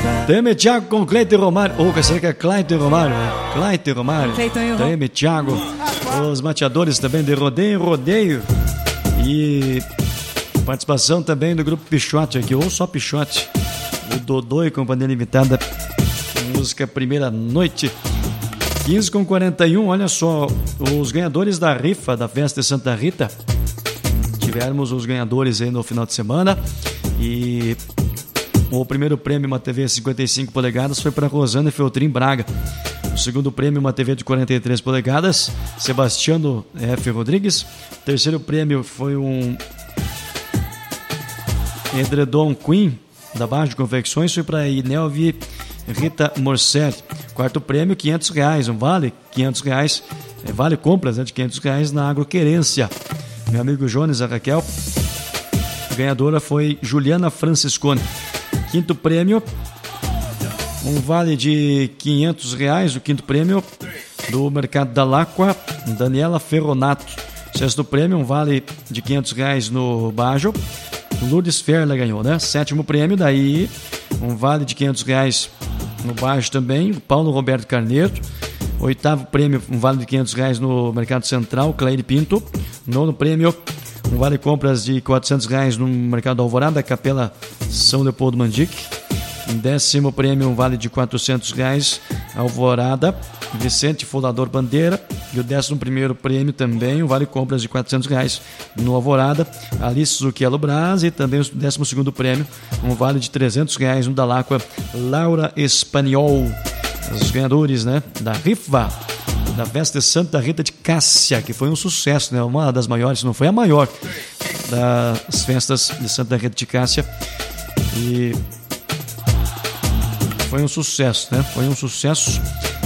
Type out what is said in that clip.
Treme Thiago com Cleiton Romário. Ou será que é Cleiton Romário? Cleiton Romário. Treme Thiago. Os mateadores também de Rodeio Rodeio. E participação também do grupo Pichote aqui, ou só Pichote. O Dodô e Companhia Limitada. Música Primeira Noite. 15h41, olha só, os ganhadores da rifa da festa de Santa Rita. Tivemos os ganhadores aí no final de semana. E o primeiro prêmio, uma TV 55 polegadas, foi para Rosana Feltrin Braga. O segundo prêmio, uma TV de 43 polegadas, Sebastiano F. Rodrigues. O terceiro prêmio foi um edredom Queen da Barra de Confecções, foi para Inelvi Rita Morcelli. Quarto prêmio, R$500, um vale R$500, vale compras, né, de R$500 na Agroquerência. Meu amigo Jones, a Raquel. A ganhadora foi Juliana Franciscone. Quinto prêmio, um vale de R$500, o quinto prêmio do Mercado da Láqua, Daniela Ferronato. Sexto prêmio, um vale de R$500 no Bajo, Lourdes Ferla ganhou, né? Sétimo prêmio, daí um vale de R$500 no Bajo também, Paulo Roberto Carneiro. Oitavo prêmio, um vale de R$500 no Mercado Central, Claire Pinto. Nono prêmio, um vale compras de R$400 no Mercado Alvorada, Capela São Leopoldo Mandique. Décimo prêmio, um vale de R$400, Alvorada, Vicente Folador Bandeira. E o 11º prêmio também, um vale compras de R$400 no Alvorada, Alice Zucchiello Braz. E também o 12º prêmio, um vale de R$300 no Dalacqua, Laura Espanhol. Os ganhadores, né, da rifa da festa de Santa Rita de Cássia, que foi um sucesso, né, uma das maiores, se não foi a maior das festas de Santa Rita de Cássia. E foi um sucesso, né? Foi um sucesso.